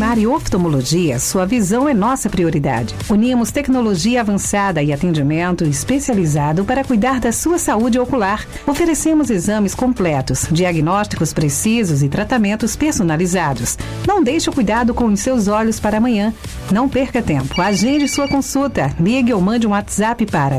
Primária Oftalmologia, sua visão é nossa prioridade. Unimos tecnologia avançada e atendimento especializado para cuidar da sua saúde ocular. Oferecemos exames completos, diagnósticos precisos e tratamentos personalizados. Não deixe o cuidado com os seus olhos para amanhã. Não perca tempo. Agende sua consulta. Ligue ou mande um WhatsApp para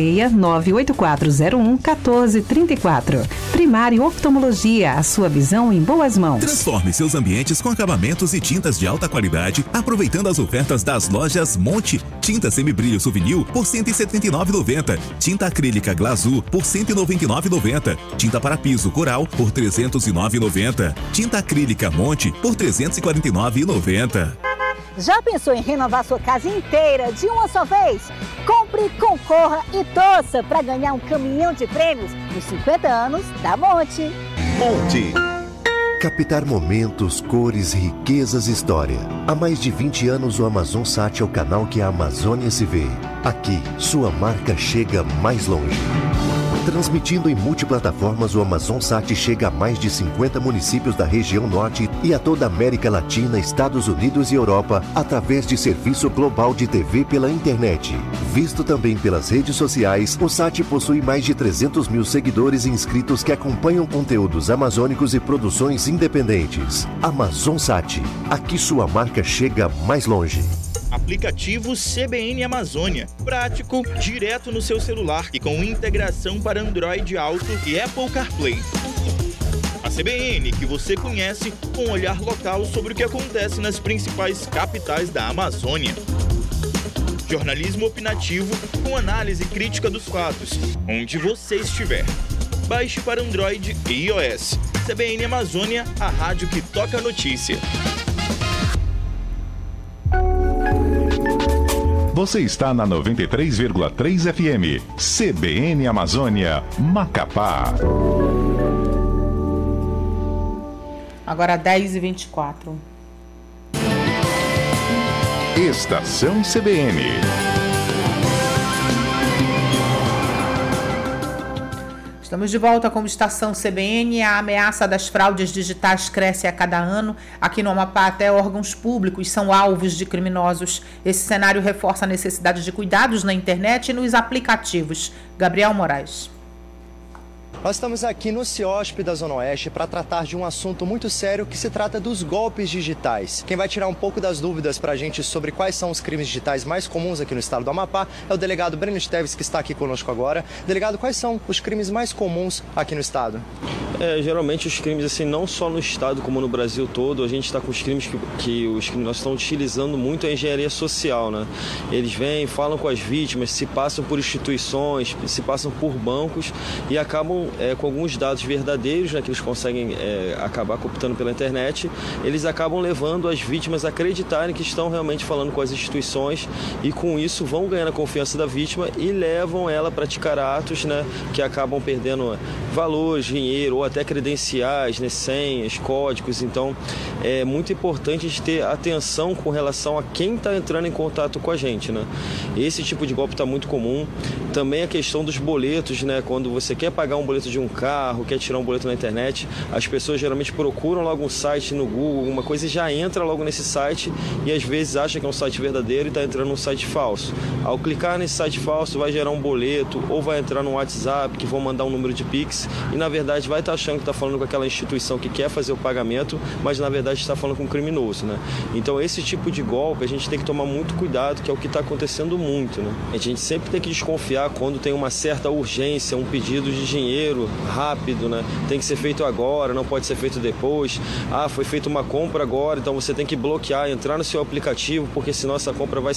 96984011434. Primária Oftalmologia, a sua visão em boas mãos. Transforme seus ambientes com acabamentos e tintas de alta qualidade, aproveitando as ofertas das lojas Monte. Tinta semibrilho Souvenir por R$ 179,90. Tinta acrílica Glazur por R$ 199,90. Tinta para piso Coral por R$ 309,90. Tinta acrílica Monte por R$ 349,90. Já pensou em renovar sua casa inteira de uma só vez? Compre, concorra e torça para ganhar um caminhão de prêmios nos 50 anos da Monte. Monte. Captar momentos, cores, riquezas e história. Há mais de 20 anos o AmazonSat é o canal que a Amazônia se vê. Aqui, sua marca chega mais longe. Transmitindo em multiplataformas, o AmazonSat chega a mais de 50 municípios da região norte e a toda a América Latina, Estados Unidos e Europa, através de serviço global de TV pela internet. Visto também pelas redes sociais, o SAT possui mais de 300 mil seguidores e inscritos que acompanham conteúdos amazônicos e produções independentes. AmazonSat, aqui sua marca chega mais longe. Aplicativo CBN Amazônia. Prático, direto no seu celular e com integração para Android Auto e Apple CarPlay. A CBN que você conhece com um olhar local sobre o que acontece nas principais capitais da Amazônia. Jornalismo opinativo com análise crítica dos fatos, onde você estiver. Baixe para Android e iOS. CBN Amazônia, a rádio que toca a notícia. Você está na 93,3 FM, CBN Amazônia, Macapá. Agora 10h24. Estação CBN. Estamos de volta com a Estação CBN. A ameaça das fraudes digitais cresce a cada ano. Aqui no Amapá, até órgãos públicos são alvos de criminosos. Esse cenário reforça a necessidade de cuidados na internet e nos aplicativos. Gabriel Moraes. Nós estamos aqui no CIOSP da Zona Oeste para tratar de um assunto muito sério que se trata dos golpes digitais. Quem vai tirar um pouco das dúvidas para a gente sobre quais são os crimes digitais mais comuns aqui no estado do Amapá é o delegado Breno Esteves, que está aqui conosco agora. Delegado, quais são os crimes mais comuns aqui no estado? Geralmente os crimes, assim, não só no estado como no Brasil todo, a gente está com os crimes que os criminosos estão utilizando muito a engenharia social, né? Eles vêm, falam com as vítimas, se passam por instituições, se passam por bancos e acabam com alguns dados verdadeiros, né, que eles conseguem acabar cooptando pela internet, eles acabam levando as vítimas a acreditarem que estão realmente falando com as instituições e com isso vão ganhando a confiança da vítima e levam ela a praticar atos, né, que acabam perdendo valores, dinheiro ou até credenciais, né, senhas, códigos. Então é muito importante a gente ter atenção com relação a quem está entrando em contato com a gente, né? Esse tipo de golpe está muito comum. Também a questão dos boletos, né? Quando você quer pagar um boleto de um carro, quer tirar um boleto na internet, as pessoas geralmente procuram logo um site no Google, alguma coisa, e já entra logo nesse site e às vezes acha que é um site verdadeiro e está entrando num site falso. Ao clicar nesse site falso vai gerar um boleto ou vai entrar no WhatsApp que vão mandar um número de Pix e na verdade vai estar achando que está falando com aquela instituição que quer fazer o pagamento, mas na verdade está falando com um criminoso, né? Então esse tipo de golpe a gente tem que tomar muito cuidado, que é o que está acontecendo muito, né? A gente sempre tem que desconfiar quando tem uma certa urgência, um pedido de dinheiro rápido, né? Tem que ser feito agora, não pode ser feito depois. Foi feita uma compra agora, então você tem que bloquear, entrar no seu aplicativo, porque senão essa compra vai